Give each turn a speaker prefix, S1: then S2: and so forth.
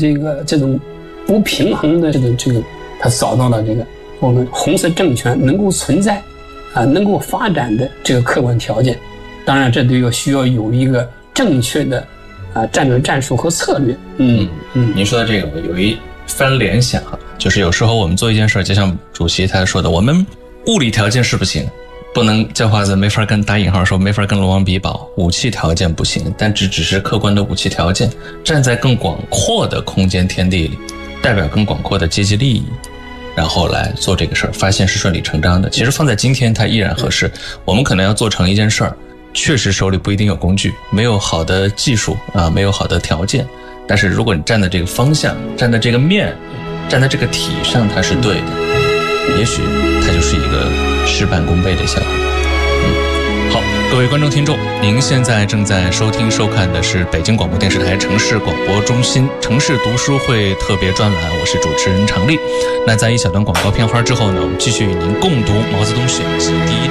S1: 这种不平衡的这个，他找到了这个我们红色政权能够存在能够发展的这个客观条件。当然，这都需要有一个正确的战略战术和策略。
S2: 您说的这个我有一番联想，就是有时候我们做一件事，就像主席他说的，我们物理条件是不行，不能这话子没法跟打引号说，没法跟龙王比宝，武器条件不行，但只是客观的武器条件，站在更广阔的空间天地里，代表更广阔的阶级利益，然后来做这个事儿，发现是顺理成章的。其实放在今天它依然合适。我们可能要做成一件事儿，确实手里不一定有工具，没有好的技术没有好的条件，但是如果你站在这个方向，站在这个面，站在这个体上，它是对的，也许它就是一个事半功倍的效果。好，各位观众听众，您现在正在收听收看的是北京广播电视台城市广播中心城市读书会特别专栏，我是主持人常丽。那在一小段广告片花之后呢，我们继续与您共读毛泽东选集第1章。